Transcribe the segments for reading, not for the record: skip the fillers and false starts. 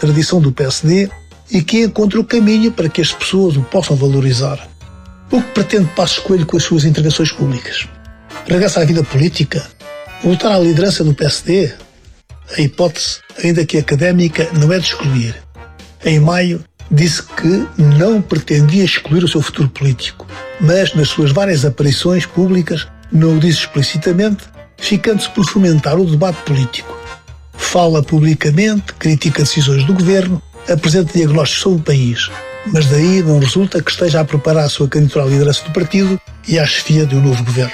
tradição do PSD e que encontre o caminho para que as pessoas o possam valorizar. O que pretende Passos Coelho com as suas intervenções públicas? Regressa à vida política? Voltar à liderança do PSD? A hipótese, ainda que académica, não é de excluir. Em maio, disse que não pretendia excluir o seu futuro político, mas nas suas várias aparições públicas não o disse explicitamente, ficando-se por fomentar o debate político. Fala publicamente, critica decisões do governo, apresenta diagnósticos sobre o país, mas daí não resulta que esteja a preparar a sua candidatura à liderança do partido e à chefia de um novo governo.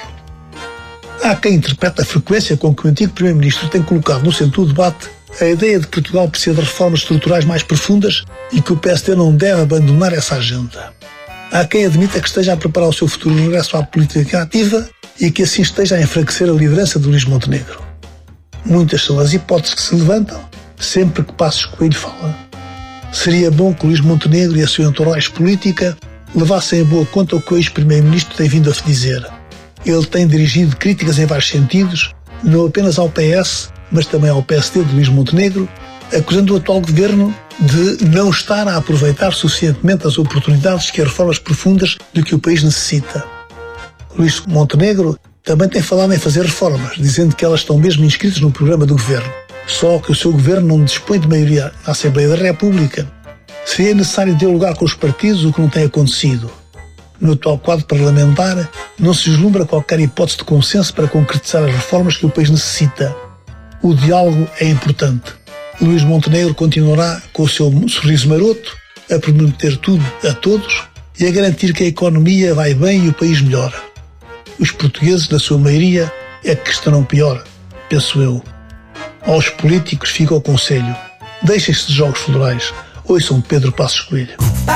Há quem interprete a frequência com que o antigo Primeiro-Ministro tem colocado no centro do debate a ideia de que Portugal precisa de reformas estruturais mais profundas e que o PSD não deve abandonar essa agenda. Há quem admita que esteja a preparar o seu futuro regresso à política ativa e que assim esteja a enfraquecer a liderança de Luís Montenegro. Muitas são as hipóteses que se levantam sempre que Passos Coelho fala. Seria bom que Luís Montenegro e a sua entourage política levassem em boa conta o que o ex-primeiro-ministro tem vindo a dizer. Ele tem dirigido críticas em vários sentidos, não apenas ao PS, mas também ao PSD de Luís Montenegro, acusando o atual governo de não estar a aproveitar suficientemente as oportunidades que as reformas profundas de que o país necessita. Luís Montenegro também tem falado em fazer reformas, dizendo que elas estão mesmo inscritas no programa do governo. Só que o seu governo não dispõe de maioria na Assembleia da República. Seria necessário dialogar com os partidos, o que não tem acontecido. No atual quadro parlamentar, não se vislumbra qualquer hipótese de consenso para concretizar as reformas que o país necessita. O diálogo é importante. Luís Montenegro continuará com o seu sorriso maroto, a prometer tudo a todos e a garantir que a economia vai bem e o país melhora. Os portugueses, na sua maioria, é que estarão pior, penso eu. Aos políticos fica o conselho: deixem-se de jogos florais, ouçam Pedro Passos Coelho.